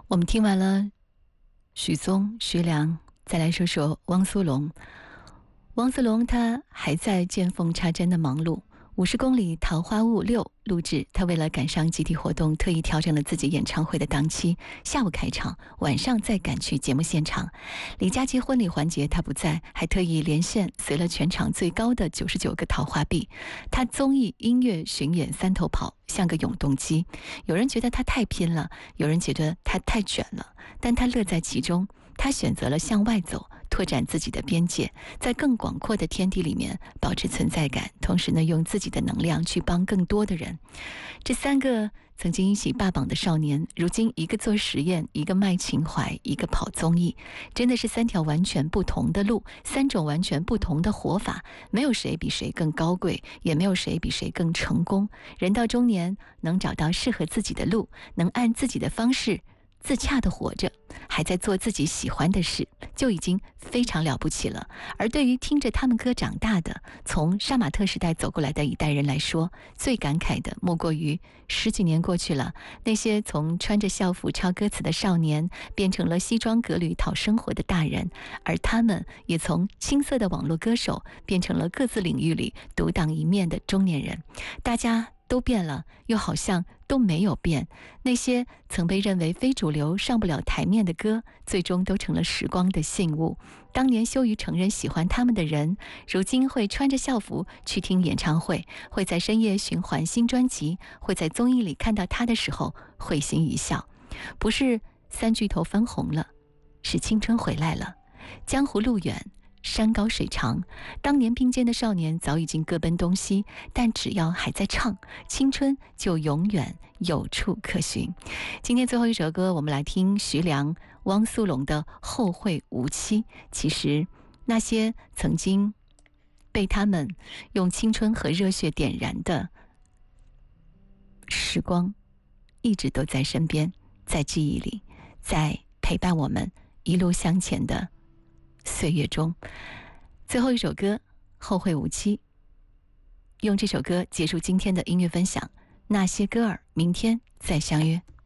我们听完了许嵩、徐良，再来说说汪苏泷。汪苏泷他还在见缝插针的忙碌。50公里桃花坞6录制，他为了赶上集体活动，特意调整了自己演唱会的档期，下午开场，晚上再赶去节目现场。李佳琦婚礼环节他不在，还特意连线随了全场最高的99个桃花币。他综艺、音乐、巡演3头跑，像个永动机。有人觉得他太拼了，有人觉得他太卷了，但他乐在其中。他选择了向外走，拓展自己的边界，在更广阔的天地里面保持存在感，同时呢，用自己的能量去帮更多的人。这3个曾经一起霸榜的少年，如今一个做实验，一个卖情怀，一个跑综艺，真的是3条完全不同的路，3种完全不同的活法，没有谁比谁更高贵，也没有谁比谁更成功。人到中年，能找到适合自己的路，能按自己的方式自洽地活着，还在做自己喜欢的事，就已经非常了不起了。而对于听着他们歌长大的，从杀马特时代走过来的一代人来说，最感慨的莫过于10几年过去了，那些从穿着校服抄歌词的少年，变成了西装革履讨生活的大人，而他们也从青涩的网络歌手，变成了各自领域里独当一面的中年人。大家都变了，又好像都没有变。那些曾被认为非主流上不了台面的歌，最终都成了时光的信物。当年羞于承认喜欢他们的人，如今会穿着校服去听演唱会，会在深夜循环新专辑，会在综艺里看到他的时候会心一笑。不是3巨头翻红了，是青春回来了。江湖路远，山高水长，当年并肩的少年早已经各奔东西，但只要还在唱，青春就永远有处可寻。今天最后一首歌，我们来听徐良、汪苏泷的《后会无期》。其实那些曾经被他们用青春和热血点燃的时光，一直都在身边，在记忆里，在陪伴我们一路向前的岁月中。最后一首歌《后会无期》，用这首歌结束今天的音乐分享。那些歌儿，明天再相约。